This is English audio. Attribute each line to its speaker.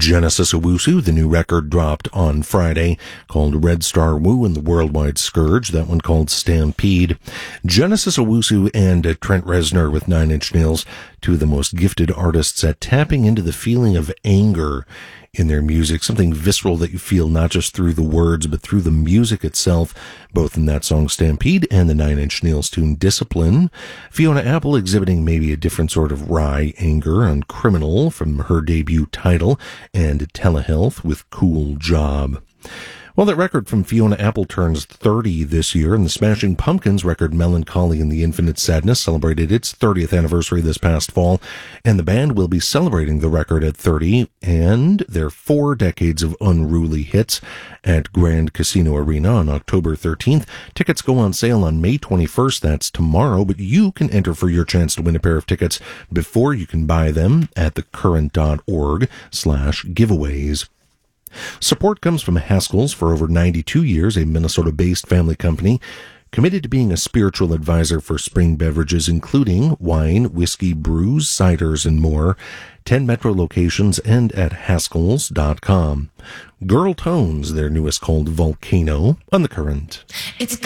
Speaker 1: Genesis Owusu, the new record dropped on Friday, called Red Star Woo and the Worldwide Scourge, that one called Stampede. Genesis Owusu and Trent Reznor with Nine Inch Nails, two of the most gifted artists at tapping into the feeling of anger in their music, something visceral that you feel not just through the words, but through the music itself, both in that song Stampede and the Nine Inch Nails tune Discipline. Fiona Apple exhibiting maybe a different sort of wry anger on Criminal from her debut title, and Telehealth with Cool Job. Well, that record from Fiona Apple turns 30 this year, and the Smashing Pumpkins record Melancholy and the Infinite Sadness celebrated its 30th anniversary this past fall, and the band will be celebrating the record at 30 and their 4 decades of unruly hits at Grand Casino Arena on October 13th. Tickets go on sale on May 21st, that's tomorrow, but you can enter for your chance to win a pair of tickets before you can buy them at thecurrent.org/giveaways. Support comes from Haskell's for over 92 years, a Minnesota-based family company committed to being a spiritual advisor for spring beverages, including wine, whiskey, brews, ciders, and more. 10 Metro locations and at Haskells.com. Girl Tones, their newest called Volcano, on The Current.
Speaker 2: It's